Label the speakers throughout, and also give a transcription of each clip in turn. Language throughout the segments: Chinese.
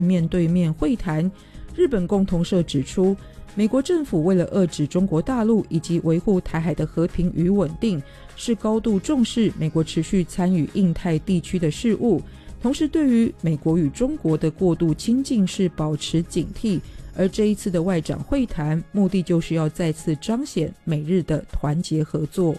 Speaker 1: 面对面会谈。日本共同社指出，美国政府为了遏制中国大陆以及维护台海的和平与稳定，是高度重视美国持续参与印太地区的事务，同时对于美国与中国的过度亲近是保持警惕。而这一次的外长会谈，目的就是要再次彰显美日的团结合作。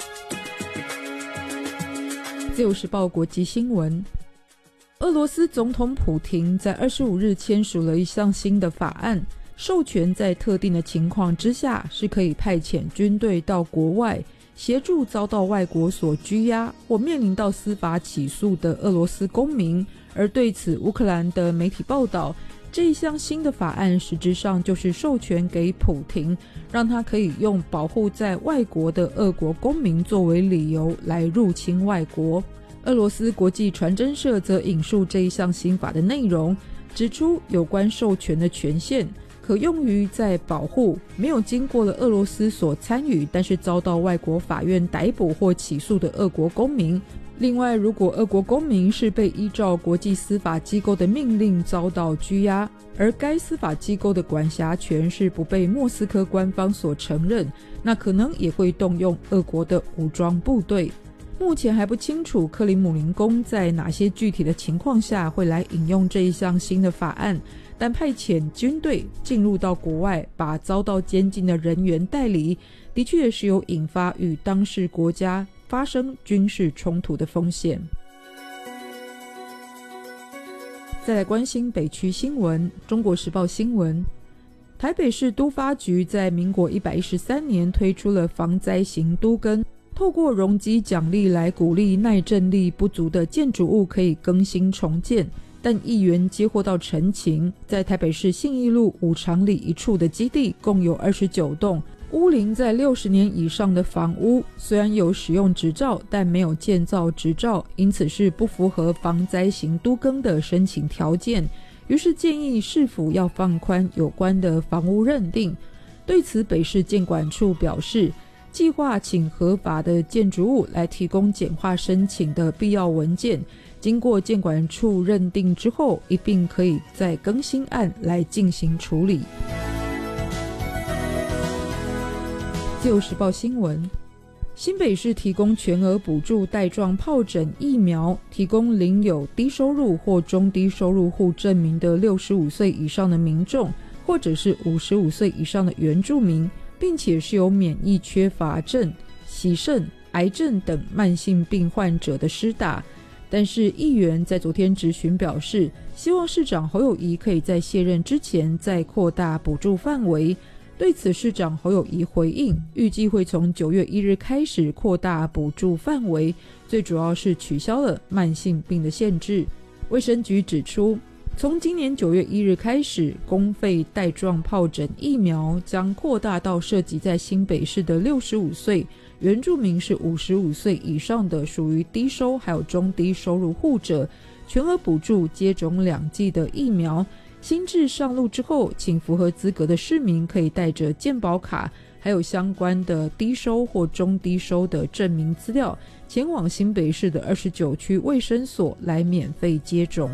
Speaker 1: 自由时报国际新闻，俄罗斯总统普廷在25日签署了一项新的法案，授权在特定的情况之下是可以派遣军队到国外，协助遭到外国所拘押或面临到司法起诉的俄罗斯公民。而对此，乌克兰的媒体报道，这一项新的法案实质上就是授权给普廷，让他可以用保护在外国的俄国公民作为理由来入侵外国。俄罗斯国际传真社则引述这一项新法的内容，指出有关授权的权限可用于在保护没有经过了俄罗斯所参与但是遭到外国法院逮捕或起诉的俄国公民。另外，如果俄国公民是被依照国际司法机构的命令遭到拘押，而该司法机构的管辖权是不被莫斯科官方所承认，那可能也会动用俄国的武装部队。目前还不清楚克里姆林宫在哪些具体的情况下会来引用这一项新的法案，但派遣军队进入到国外把遭到监禁的人员带离，的确是有引发与当事国家发生军事冲突的风险。再来关心北区新闻，中国时报新闻，台北市都发局在民国113年推出了防灾型都更，透过容积奖励来鼓励耐震力不足的建筑物可以更新重建。但议员接获到陈情，在台北市信义路五常里一处的基地共有29栋，屋龄在60年以上的房屋，虽然有使用执照，但没有建造执照，因此是不符合防灾型都更的申请条件。于是建议市府要放宽有关的房屋认定。对此，北市建管处表示，计划请合法的建筑物来提供简化申请的必要文件，经过建管处认定之后，一并可以再更新案来进行处理。自由时报新闻，新北市提供全额补助带状疱疹疫苗，提供领有低收入或中低收入户证明的65岁以上的民众，或者是55岁以上的原住民，并且是有免疫缺乏症、洗肾、癌症等慢性病患者的施打。但是议员在昨天质询表示，希望市长侯友宜可以在卸任之前再扩大补助范围。对此，市长侯友宜回应，预计会从9月1日开始扩大补助范围，最主要是取消了慢性病的限制。卫生局指出，从今年9月1日开始，公费带状疱疹疫苗将扩大到涉及在新北市的65岁，原住民是55岁以上的属于低收还有中低收入户者，全额补助接种2剂的疫苗。新制上路之后，请符合资格的市民可以带着健保卡还有相关的低收或中低收的证明资料，前往新北市的29区卫生所来免费接种。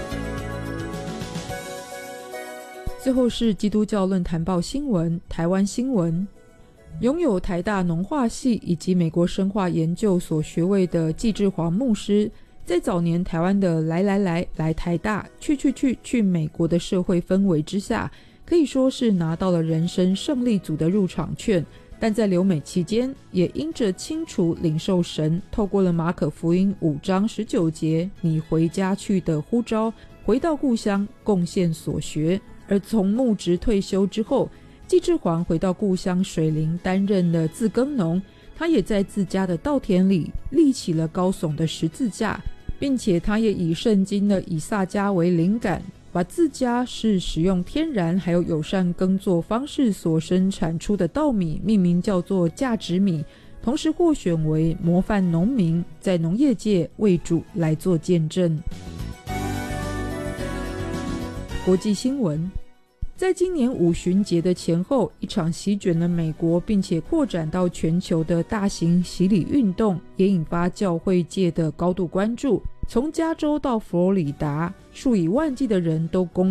Speaker 1: 最后是基督教论坛报新闻，台湾新闻，拥有台大农化系以及美国生化研究所学位的纪志煌牧师，在早年台湾的来台大去美国的社会氛围之下，可以说是拿到了人生胜利组的入场券，但在留美期间也因着清楚领受神透过了马可福音5章19节你回家去的呼召，回到故乡贡献所学。而从牧职退休之后，纪志煌回到故乡水林担任了自耕农，他也在自家的稻田里立起了高耸的十字架，并且他也以圣经的以萨迦为灵感，把自家是使用天然还有友善耕作方式所生产出的稻米命名叫做价值米，同时获选为模范农民，在农业界为主来做见证。国际新闻，在今年五旬节的前后，一场席卷了美国并且扩展到全球的大型洗礼运动也引发教会界的高度关注， 从加州到佛罗里达，数以万计的人都公